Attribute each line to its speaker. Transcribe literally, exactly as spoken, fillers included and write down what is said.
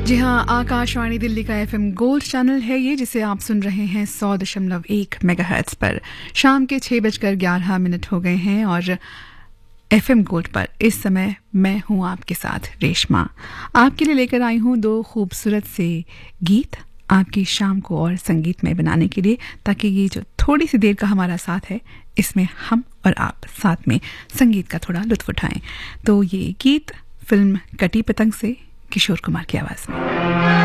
Speaker 1: जी हाँ, आकाशवाणी दिल्ली का FM gold channel है ये, जिसे आप सुन रहे हैं सौ दशमलव एक मेगाहर्ट्ज पर। शाम के छः बजकर ग्यारह मिनट हो गए हैं और एफएम गोल्ड पर इस समय मैं हूँ आपके साथ रेशमा। आपके लिए लेकर आई हूँ दो खूबसूरत से गीत आपकी शाम को और संगीतमय बनाने के लिए, ताकि ये जो थोड़ी सी देर का हमारा साथ है इसमें हम और आप साथ में संगीत का थोड़ा लुत्फ उठाएं। तो ये गीत फिल्म कटी पतंग से किशोर कुमार की आवाज में।